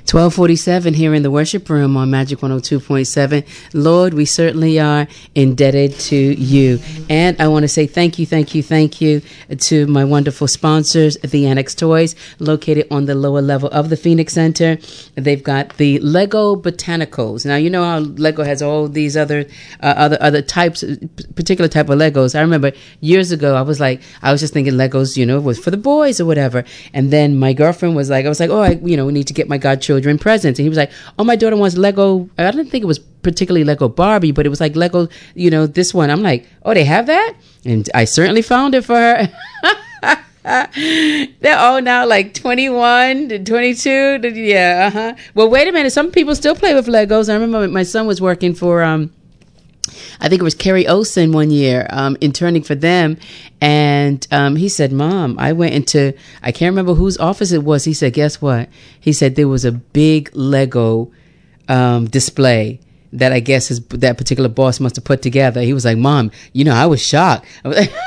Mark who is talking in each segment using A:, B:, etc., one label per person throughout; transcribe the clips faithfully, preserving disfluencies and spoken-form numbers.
A: twelve forty-seven here in the worship room on Magic one oh two point seven. Lord, we certainly are indebted to you. And I want to say thank you, thank you, thank you to my wonderful sponsors, the Annex Toys, located on the lower level of the Phoenix Center. They've got the Lego Botanicals. Now, you know how Lego has all these other uh, other other types, particular type of Legos. I remember years ago, I was like, I was just thinking Legos, you know, was for the boys or whatever. And then my girlfriend was like, I was like, oh, I, you know, we need to get my godchildren presents. And he was like, oh, my daughter wants Lego. I didn't think it was particularly Lego Barbie, but it was like Lego, you know, this one. I'm like, oh, they have that? And I certainly found it for her. They're all now like twenty-one to twenty-two. Yeah. Uh-huh. Well, wait a minute. Some people still play with Legos. I remember my son was working for, um, I think it was Carrie Olsen one year, um, interning for them. And um, he said, Mom, I went into, I can't remember whose office it was. He said, guess what? He said there was a big Lego um, display that I guess his, that particular boss must have put together. He was like, Mom, you know, I was shocked. I was like,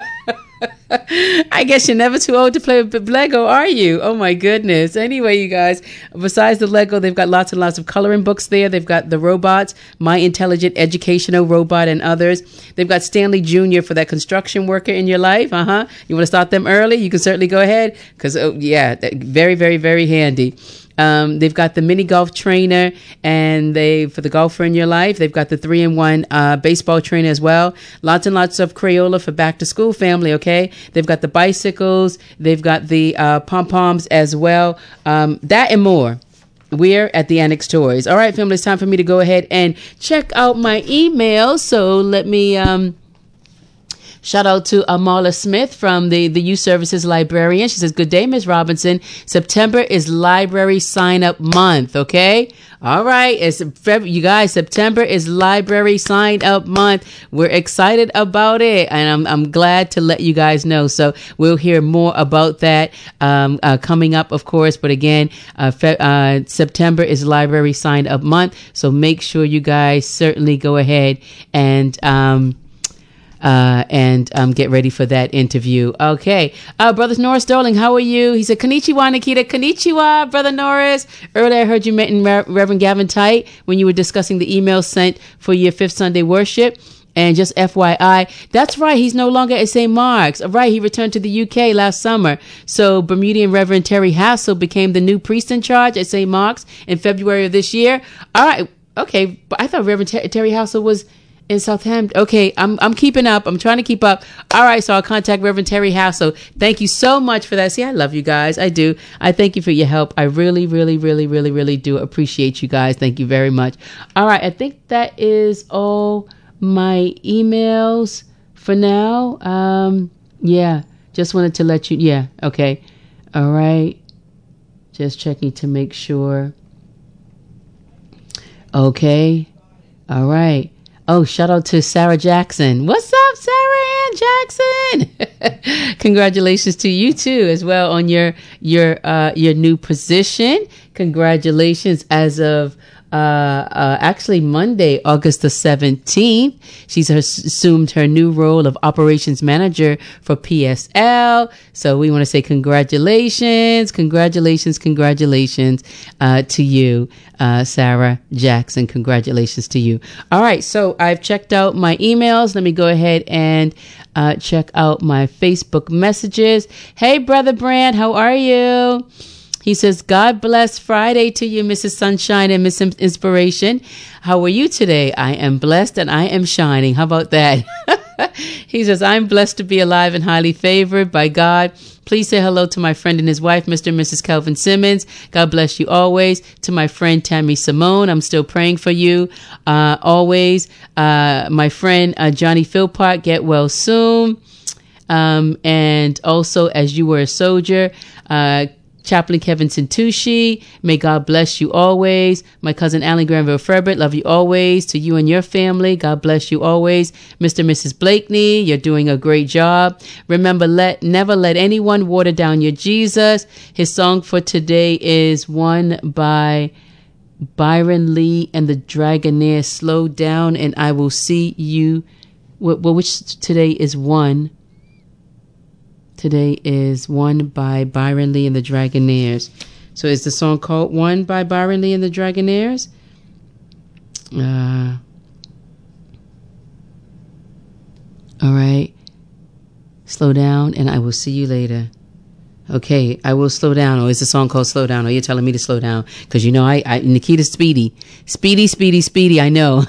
A: I guess you're never too old to play with Lego, are you? Oh my goodness. Anyway, you guys, besides the Lego, they've got lots and lots of coloring books there. They've got the robots, My Intelligent Educational Robot, and others. They've got Stanley Junior for that construction worker in your life. Uh-huh. You want to start them early? You can certainly go ahead because, oh, yeah, very, very, very handy. Um, they've got the mini golf trainer, and they for the golfer in your life. They've got the three in one uh, baseball trainer as well. Lots and lots of Crayola for back to school family. Okay, they've got the bicycles. They've got the uh, pom poms as well. Um, that and more. We're at the Annex Toys. All right, family, it's time for me to go ahead and check out my email. So let me. Um, Shout out to Amala Smith from the, the Youth Services Librarian. She says, good day, Miz Robinson. September is library sign up month. Okay. All right. It's February, you guys, September is library sign up month. We're excited about it. And I'm, I'm glad to let you guys know. So we'll hear more about that, um, uh, coming up, of course. But again, uh, Fe- uh, September is library sign up month. So make sure you guys certainly go ahead and, um, Uh, and um, get ready for that interview. Okay. Uh, Brother Norris Darling, how are you? He said, Konnichiwa, Nikita. Konnichiwa, Brother Norris. Earlier, I heard you met in Re- Reverend Gavin Tite when you were discussing the email sent for your fifth Sunday worship. And just F Y I, that's right. He's no longer at Saint Mark's. Right. He returned to the U K last summer. So Bermudian Reverend Terry Hassel became the new priest in charge at Saint Mark's in February of this year. All right. Okay. But I thought Reverend Ter- Terry Hassel was in Southampton. Okay, I'm I'm keeping up. I'm trying to keep up. All right, so I'll contact Reverend Terry Hassel. Thank you so much for that. See, I love you guys. I do. I thank you for your help. I really, really, really, really, really do appreciate you guys. Thank you very much. All right, I think that is all my emails for now. Um, yeah, just wanted to let you. Yeah, okay. All right. Just checking to make sure. Okay. All right. Oh, shout out to Sarah Jackson. What's up, Sarah Ann Jackson? Congratulations to you too, as well, on your your uh, your new position. Congratulations as of uh, uh, actually Monday, August the seventeenth. She's assumed her new role of operations manager for P S L. So we want to say congratulations, congratulations, congratulations uh, to you, uh, Sarah Jackson. Congratulations to you. All right. So I've checked out my emails. Let me go ahead and uh, check out my Facebook messages. Hey, Brother Brand, how are you? He says, God bless Friday to you, Missus Sunshine and Miss Inspiration. How are you today? I am blessed and I am shining. How about that? He says, I'm blessed to be alive and highly favored by God. Please say hello to my friend and his wife, Mister and Missus Calvin Simmons. God bless you always. To my friend, Tammy Simone, I'm still praying for you. Uh, always. Uh, my friend, uh, Johnny Philpott, get well soon. Um, and also, as you were a soldier, uh, Chaplain Kevin Santucci, may God bless you always. My cousin Alan Granville Ferbert, love you always. To you and your family, God bless you always. Mister and Missus Blakeney, you're doing a great job. Remember, let never let anyone water down your Jesus. His song for today is one by Byron Lee and the Dragonair. Slow down and I will see you. Well, which today is one. Today is one by Byron Lee and the Dragonaires. So is the song called One by Byron Lee and the Dragonaires? Uh, all right. Slow down and I will see you later. Okay, I will slow down. Or is the song called Slow Down? Or you're telling me to slow down? Because you know, I, I Nikita's speedy. Speedy, speedy, speedy, I know.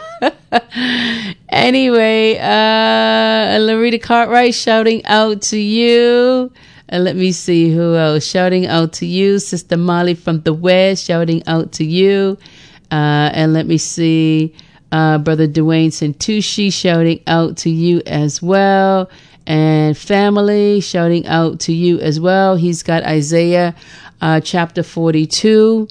A: Anyway, uh, Larita Cartwright shouting out to you. Uh, let me see who else. Shouting out to you. Sister Molly from the West shouting out to you. Uh, and let me see. Uh, Brother Dwayne Santucci shouting out to you as well. And family shouting out to you as well. He's got Isaiah uh, chapter forty-two.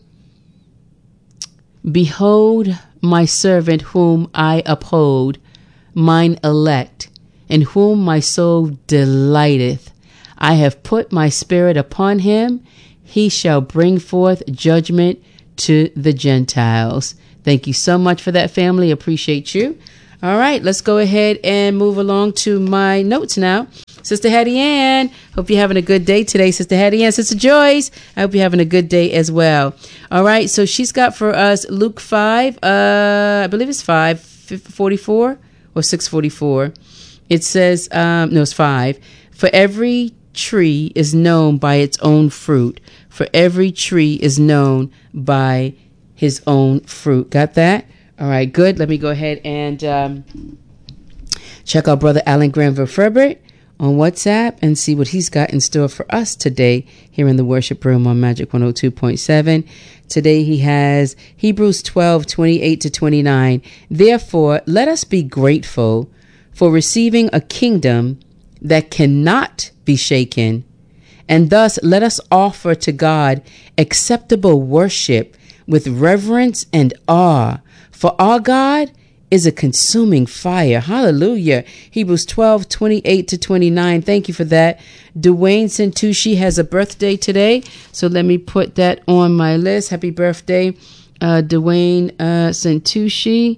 A: Behold my servant whom I uphold, mine elect, in whom my soul delighteth. I have put my spirit upon him. He shall bring forth judgment to the Gentiles. Thank you so much for that, family. Appreciate you. All right, let's go ahead and move along to my notes now. Sister Hattie Ann, hope you're having a good day today. Sister Hattie Ann, Sister Joyce, I hope you're having a good day as well. All right, so she's got for us Luke five, uh, I believe it's five forty-four or six forty-four. It says, um, no, it's five. For every tree is known by its own fruit. For every tree is known by his own fruit. Got that? All right, good. Let me go ahead and um, check out Brother Alan Granville Ferbert on WhatsApp and see what he's got in store for us today here in the worship room on Magic one oh two point seven. Today he has Hebrews twelve, twenty-eight to twenty-nine. Therefore, let us be grateful for receiving a kingdom that cannot be shaken, and thus let us offer to God acceptable worship with reverence and awe. For our God is a consuming fire. Hallelujah. Hebrews twelve, twenty-eight to twenty-nine. Thank you for that. Dwayne Santucci has a birthday today, so let me put that on my list. Happy birthday, uh, Dwayne uh, Santucci.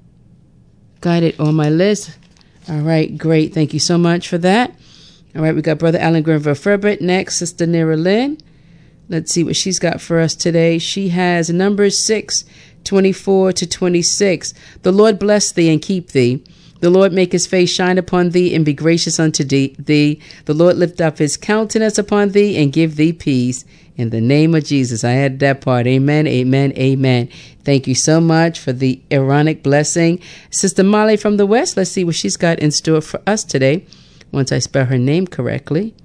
A: Got it on my list. All right, great. Thank you so much for that. All right, we got Brother Alan Granville Ferbert next. Sister Nera Lynn. Let's see what she's got for us today. She has Numbers six, twenty-four to twenty-six. The Lord bless thee and keep thee. The Lord make his face shine upon thee and be gracious unto thee. The Lord lift up his countenance upon thee and give thee peace. In the name of Jesus. I had that part. Amen, amen, amen. Thank you so much for the Aaronic blessing. Sister Molly from the West, let's see what she's got in store for us today, once I spell her name correctly.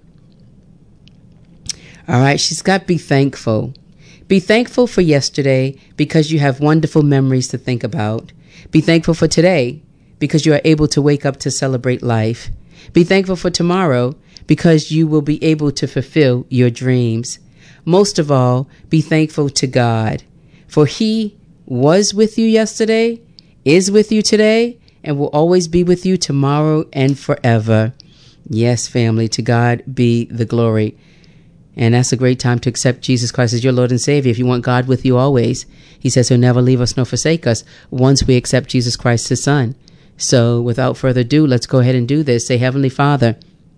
A: All right, she's got be thankful. Be thankful for yesterday because you have wonderful memories to think about. Be thankful for today because you are able to wake up to celebrate life. Be thankful for tomorrow because you will be able to fulfill your dreams. Most of all, be thankful to God, for he was with you yesterday, is with you today, and will always be with you tomorrow and forever. Yes, family, to God be the glory. And that's a great time to accept Jesus Christ as your Lord and Savior. If you want God with you always, he says he'll never leave us nor forsake us once we accept Jesus Christ, his son. So without further ado, let's go ahead and do this. Say, Heavenly Father,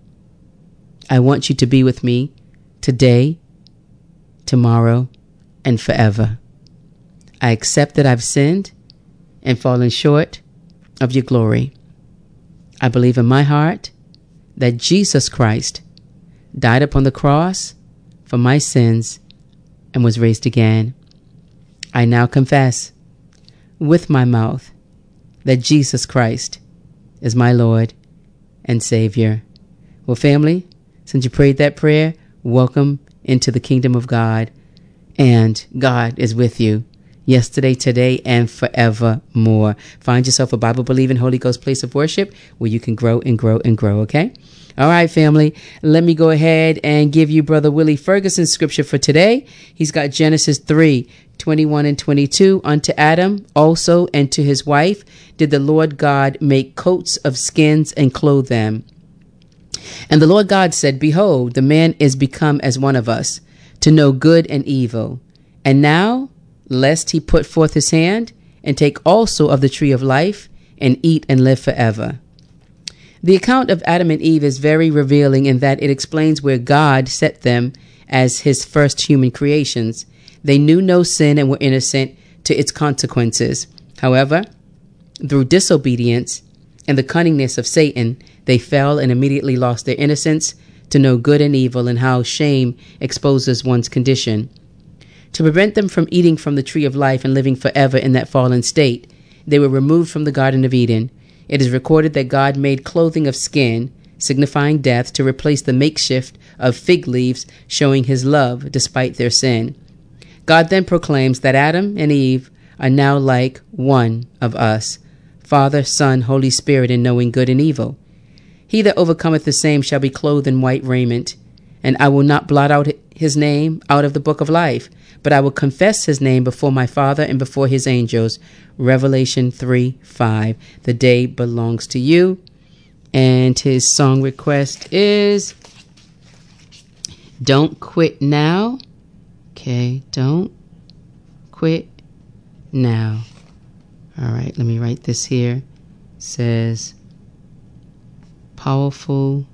A: I want you to be with me today, tomorrow, and forever. I accept that I've sinned and fallen short of your glory. I believe in my heart that Jesus Christ died upon the cross for my sins and was raised again. I now confess with my mouth that Jesus Christ is my Lord and Savior. Well, family, since you prayed that prayer, welcome into the kingdom of God. And God is with you yesterday, today, and forevermore. Find yourself a Bible-believing, Holy Ghost place of worship where you can grow and grow and grow, okay? All right, family, let me go ahead and give you Brother Willie Ferguson's scripture for today. He's got Genesis three, twenty-one and twenty-two. Unto Adam also and to his wife did the Lord God make coats of skins and clothe them. And the Lord God said, Behold, the man is become as one of us, to know good and evil. And now, lest he put forth his hand and take also of the tree of life and eat and live forever. The account of Adam and Eve is very revealing in that it explains where God set them as his first human creations. They knew no sin and were innocent to its consequences. However, through disobedience and the cunningness of Satan, they fell and immediately lost their innocence to know good and evil and how shame exposes one's condition. To prevent them from eating from the tree of life and living forever in that fallen state, they were removed from the Garden of Eden. It is recorded that God made clothing of skin, signifying death, to replace the makeshift of fig leaves, showing his love despite their sin. God then proclaims that Adam and Eve are now like one of us, Father, Son, Holy Spirit, in knowing good and evil. He that overcometh the same shall be clothed in white raiment, and I will not blot out his name out of the book of life, but I will confess his name before my Father and before his angels. Revelation three five. The day belongs to you. And his song request is Don't Quit Now. Okay, don't quit now. All right, let me write this here. It says, powerful